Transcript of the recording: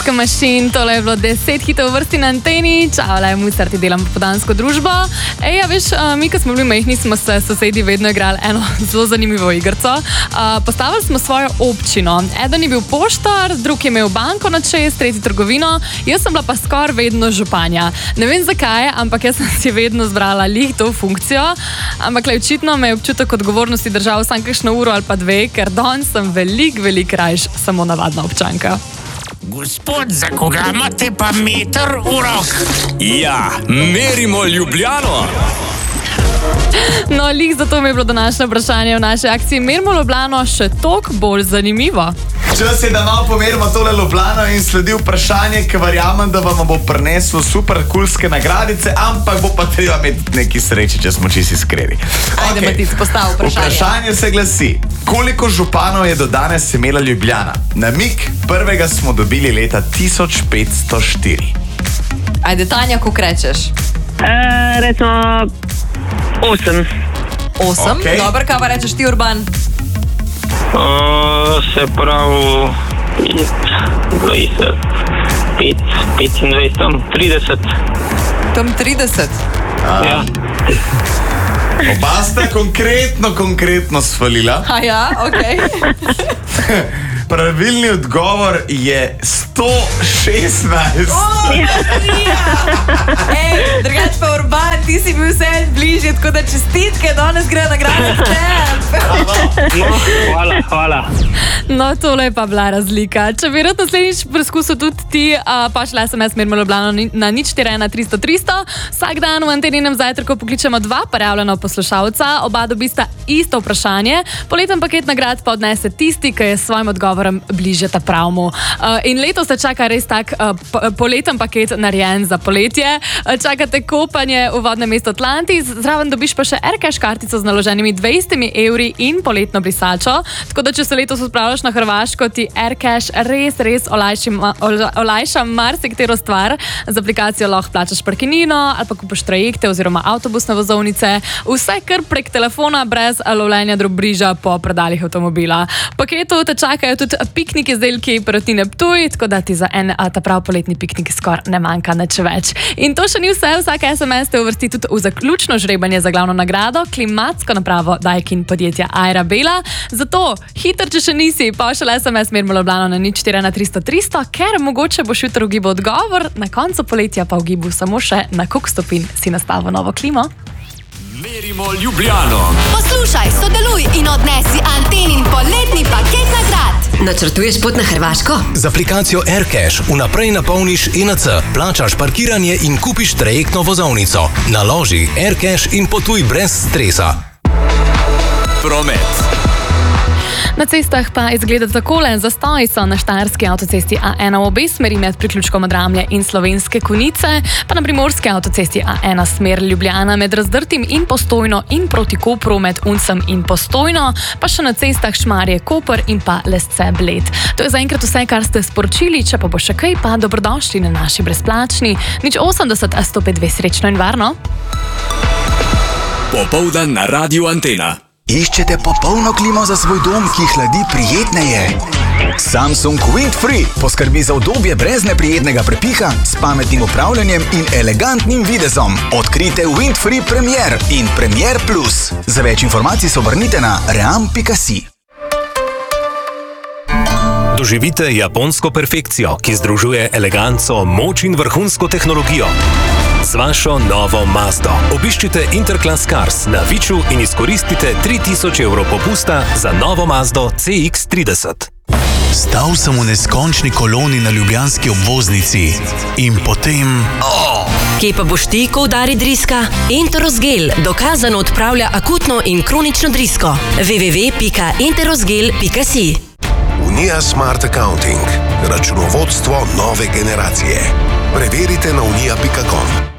Disco Machine, tole je bilo 10 hitov v vrsti na anteni. Čau, le, Musar, ti delam popodansko družbo. Ej, ja, veš, mi, ko smo bili majhni, smo se sosedi vedno igrali eno zelo zanimivo igrco. Postavili smo svojo občino. Eden je bil poštar, drug je imel banko na čez, tretji trgovino, jaz sem bila pa skoraj vedno županja. Ne vem zakaj, ampak jaz sem si vedno zbrala lih to funkcijo, ampak le očitno me je občutek odgovornosti držal sam kakšno uro ali pa dve, ker danes sem velik rajš samo navadna občanka. Gospod, za koga imate pa meter v rok? Ja, merimo Ljubljano. No, lih zato mi je bilo današnje vprašanje v naši akciji Merimo Ljubljano še toliko bolj zanimivo. Čas je, da malo pomerimo tole Ljubljano in sledi vprašanje, ki verjamem, da vam bo prineslo super kulske nagradice, ampak bo pa treba imeti neki sreči, če smo čisto iskreni. Ajde, Matic, postav vprašanje. Vprašanje se glasi, koliko županov je do danes imela Ljubljana? Namig prvega smo dobili leta 1504. Ajde, Tanja, kako rečeš? Recimo 8. 8? Okej. Dobro, kaj pa rečeš ti, Urban? Se pravi 20, 25, 30. Tam 30? Ja. Oba sta konkretno svalila. A ja, okej. Pravilni odgovor je 116. Ej, drugač pa Urban, ti si bil vse bližje, tako da čestitke, danes gre nagrada v tebi. No, hvala. No, tole je pa bila razlika. Če bi rad naslednjič preskusil tudi ti, pošli SMS Merimo Ljubljano na 041 vsak dan v anteninem zajtrku pokličemo 2 prijavljena poslušalca, oba dobista isto vprašanje. Poleten paket nagrad pa odnese tisti, ki je s svojim odgovorom bližje ta pravmu. In letos te čaka res tak poleten paket narejen za poletje. Čakate kopanje v vodnem mestu Atlantis, zraven dobiš pa še Aircash kartico z naloženimi 200 evri in poletno brisačo. Tako da, če se letos odpravljaš na Hrvaško, ti Aircash res olajša marsikatero stvar. Z aplikacijo lahko plačaš parkirnino ali pa kupiš trajekte oziroma avtobusne vozovnice. Vse kar prek telefona, brez lovljenja drobiža po predalih avtomobila. V paketu te čakajo tudi piknik izdelki Perutnine Ptuj, tako da ti za ta prav poletni piknik skoraj ne manjka nič več. In to še ni vse, vsak SMS te uvrsti tudi v zaključno žrebanje za glavno nagrado, klimatsko napravo Daikin podjetja Airabela. Zato, hiter, če še nisi, pošlji SMS Merimo Ljubljano na 041 ker mogoče boš jutro ugibal odgovor, na koncu poletja pa ugibal samo še na koliko stopinj si nastavil novo klimo. Merimo Ljubljano. Poslušaj, sodeluj in odnesi antenin poletni paket nagrad. Načrtuješ pot na Hrvaško? Z aplikacijo Aircash vnaprej napolniš ENC, plačaš parkiranje in kupiš trajektno vozovnico. Naloži Aircash in potuj brez stresa. Promet. Na cestah pa izgleda takole. Zastoji so na štajerski avtocesti A1 v obe smeri med priključkom Dramlje in Slovenske Konjice, pa na primorski avtocesti A1 smer Ljubljana med Razdrtim in Postojno in proti Kopru med Uncem in Postojno, pa še na cestah Šmarje, Koper in pa Lesce Bled. To je zaenkrat vse, kar ste sporočili, če pa bo še kaj, pa dobrodošli na naši brezplačni 080 152 srečno in varno. Popoldan na Radiu Antena. Iščete popolno klimo za svoj dom, ki hladi prijetneje? Samsung Windfree poskrbi za udobje brez neprijetnega prepiha, s pametnim upravljanjem in elegantnim videzom. Odkrite Windfree Premier in Premier Plus. Za več informacij se obrnite na ream.si. Doživite japonsko perfekcijo, ki združuje eleganco, moč in vrhunsko tehnologijo. Z vašo novo Mazdo. Obiščite Interclass Cars na Viču in izkoristite 3000 evrov popusta za novo Mazdo CX-30. Stal sem v neskončni koloni na ljubljanski obvoznici in potem... Kje pa boš ti, ko udari driska? Enterosgel dokazano odpravlja akutno in kronično drisko. www.enterosgel.si. Unija Smart Accounting. Računovodstvo nove generacije. Preverite na unija.com.